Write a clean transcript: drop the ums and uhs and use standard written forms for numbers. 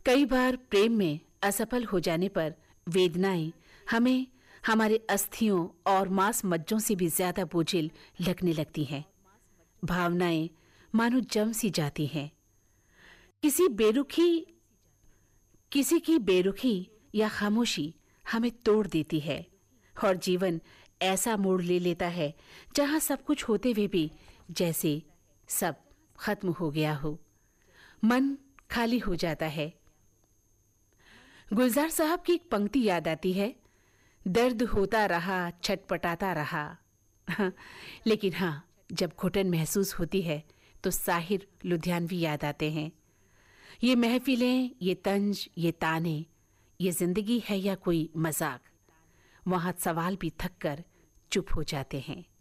कई बार प्रेम में असफल हो जाने पर वेदनाएं हमें हमारे अस्थियों और मांस मज्जों से भी ज्यादा बोझिल लगने लगती हैं। भावनाएं मानो जम सी जाती हैं। किसी बेरुखी किसी की बेरुखी या खामोशी हमें तोड़ देती है और जीवन ऐसा मोड़ ले लेता है जहां सब कुछ होते हुए भी जैसे सब खत्म हो गया हो। मन खाली हो जाता है। गुलजार साहब की एक पंक्ति याद आती है, दर्द होता रहा, छटपटाता रहा। लेकिन हाँ, जब घुटन महसूस होती है तो साहिर लुधियानवी याद आते हैं। ये महफिलें, ये तंज, ये ताने, ये जिंदगी है या कोई मजाक? वहां सवाल भी थक कर चुप हो जाते हैं।